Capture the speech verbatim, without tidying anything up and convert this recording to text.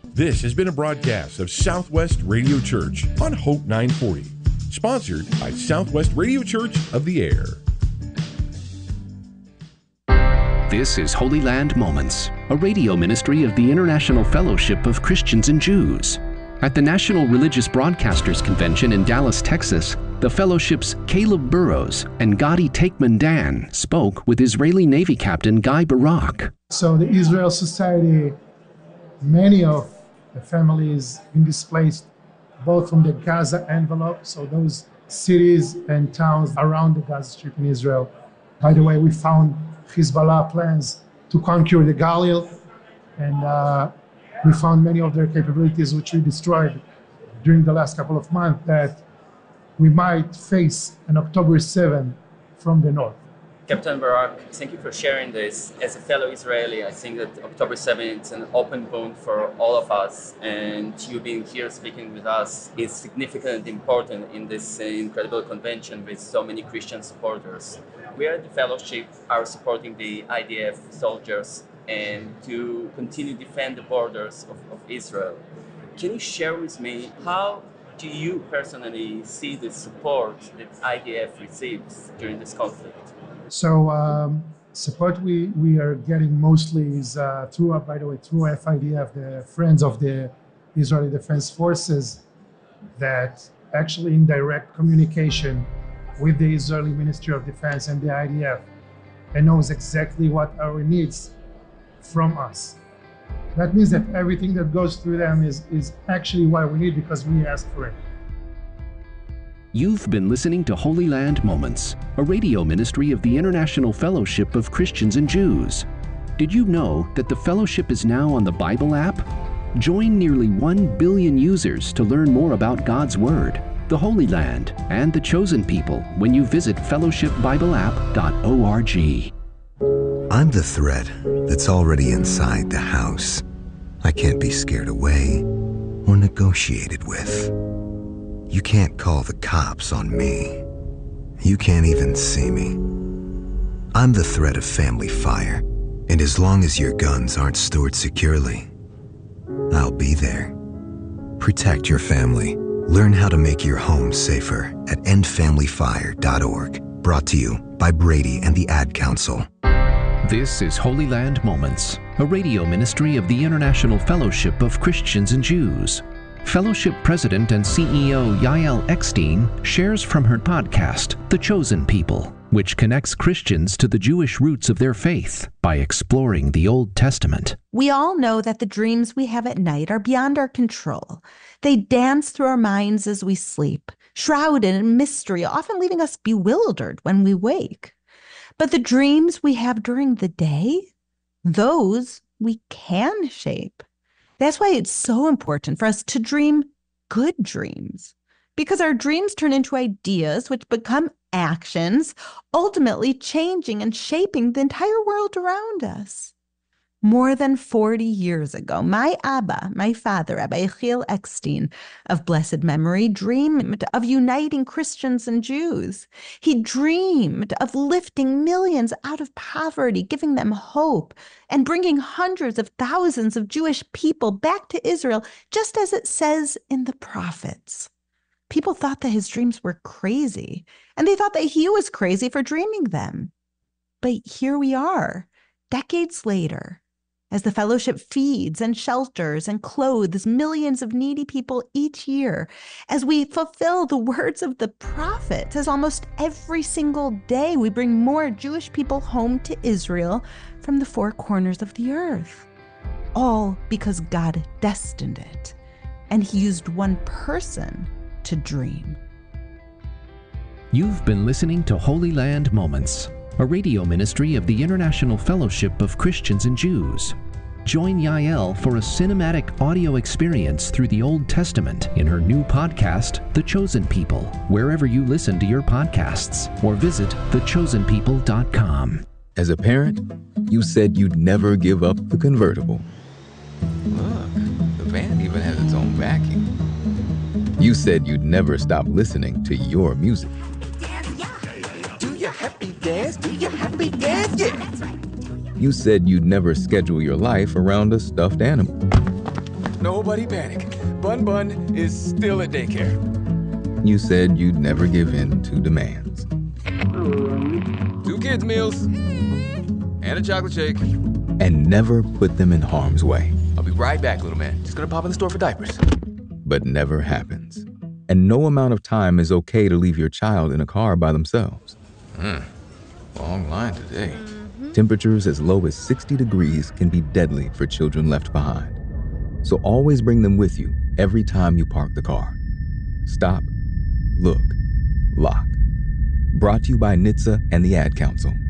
This has been a broadcast of Southwest Radio Church on Hope nine forty, sponsored by Southwest Radio Church of the Air. This is Holy Land Moments, a radio ministry of the International Fellowship of Christians and Jews. At the National Religious Broadcasters Convention in Dallas, Texas, the fellowship's Caleb Burrows and Gadi Takeman Dan spoke with Israeli Navy Captain Guy Barak. So the Israel Society, many of the families been displaced both from the Gaza envelope, so those cities and towns around the Gaza Strip in Israel. By the way, we found Hezbollah plans to conquer the Galil, and uh, we found many of their capabilities which we destroyed during the last couple of months, that we might face an October seventh from the north. Captain Barak, thank you for sharing this. As a fellow Israeli, I think that October seventh is an open wound for all of us, and you being here speaking with us is significant and important in this uh, incredible convention with so many Christian supporters. We at the fellowship are supporting the I D F soldiers and to continue to defend the borders of, of Israel. Can you share with me, how do you personally see the support that I D F receives during this conflict? So um, support we, we are getting mostly is uh, through, uh, by the way, through F I D F, the Friends of the Israeli Defense Forces, that actually in direct communication with the Israeli Ministry of Defense and the I D F, and knows exactly what our needs from us. That means that everything that goes through them is, is actually what we need because we asked for it. You've been listening to Holy Land Moments, a radio ministry of the International Fellowship of Christians and Jews. Did you know that the fellowship is now on the Bible app? Join nearly one billion users to learn more about God's Word, the Holy Land, and the chosen people when you visit fellowship bible app dot org. I'm the thread that's already inside the house. I can't be scared away or negotiated with. You can't call the cops on me. You can't even see me. I'm the threat of family fire, and as long as your guns aren't stored securely, I'll be there. Protect your family. Learn how to make your home safer at end family fire dot org. Brought to you by Brady and the Ad Council. This is Holy Land Moments, a radio ministry of the International Fellowship of Christians and Jews. Fellowship President and C E O Yael Eckstein shares from her podcast, The Chosen People, which connects Christians to the Jewish roots of their faith by exploring the Old Testament. We all know that the dreams we have at night are beyond our control. They dance through our minds as we sleep, shrouded in mystery, often leaving us bewildered when we wake. But the dreams we have during the day, those we can shape. That's why it's so important for us to dream good dreams, because our dreams turn into ideas which become actions, ultimately changing and shaping the entire world around us. More than forty years ago, my Abba, my father, Rabbi Yechiel Eckstein, of blessed memory, dreamed of uniting Christians and Jews. He dreamed of lifting millions out of poverty, giving them hope, and bringing hundreds of thousands of Jewish people back to Israel, just as it says in the prophets. People thought that his dreams were crazy, and they thought that he was crazy for dreaming them. But here we are, decades later, as the fellowship feeds and shelters and clothes millions of needy people each year, as we fulfill the words of the prophets, as almost every single day we bring more Jewish people home to Israel from the four corners of the earth. All because God destined it, and he used one person to dream. You've been listening to Holy Land Moments, a radio ministry of the International Fellowship of Christians and Jews. Join Yael for a cinematic audio experience through the Old Testament in her new podcast, The Chosen People, wherever you listen to your podcasts, or visit the chosen people dot com. As a parent, you said you'd never give up the convertible. Look, the van even has its own vacuum. You said you'd never stop listening to your music. Do you happy dance? Do you happy dance? Yeah. You said you'd never schedule your life around a stuffed animal. Nobody panic. Bun Bun is still at daycare. You said you'd never give in to demands. Two kids' meals. And a chocolate shake. And never put them in harm's way. I'll be right back, little man. Just gonna pop in the store for diapers. But never happens. And no amount of time is okay to leave your child in a car by themselves. Hmm. Long line today. Temperatures as low as sixty degrees can be deadly for children left behind. So always bring them with you every time you park the car. Stop, look, lock. Brought to you by N H T S A and the Ad Council.